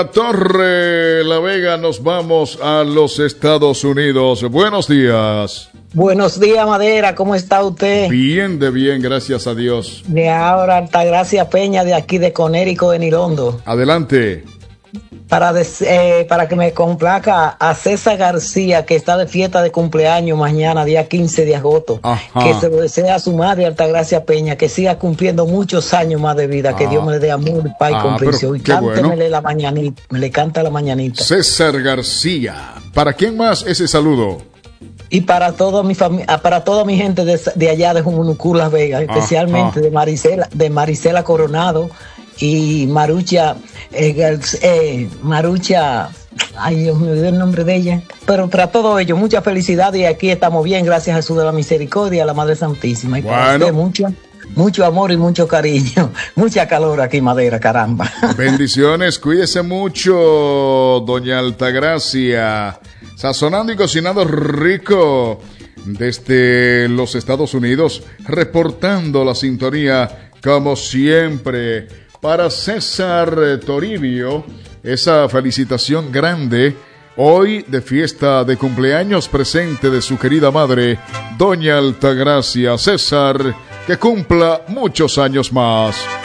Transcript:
Torre La Vega, nos vamos a los Estados Unidos. Buenos días. Buenos días, Madera, ¿cómo está usted? Bien, gracias a Dios. De ahora, Altagracia Peña, de aquí de Conérico, de Nirondo. Adelante. Para que me complaca a César García, que está de fiesta de cumpleaños mañana, día 15 de agosto. Ajá. Que se lo desea a su madre, Altagracia Peña, que siga cumpliendo muchos años más de vida, que Dios me le dé amor, paz y comprensión. Y cántemele bueno. La mañanita, me le canta la mañanita. César García. ¿Para quién más ese saludo? Y para toda mi familia, para toda mi gente de allá de Jumunucú, Las Vegas, especialmente de Marisela Coronado y Marucha, ay Dios me olvidó el nombre de ella, pero para todo ello, muchas felicidades y aquí estamos bien, gracias a Jesús de la Misericordia, a la Madre Santísima. Y para usted mucho amor y mucho cariño, mucha calor aquí, Madera, caramba. Bendiciones, cuídese mucho, doña Altagracia. Sazonando y cocinando rico desde los Estados Unidos, reportando la sintonía como siempre. Para César Toribio, esa felicitación grande, hoy de fiesta de cumpleaños presente de su querida madre, doña Altagracia. César, que cumpla muchos años más.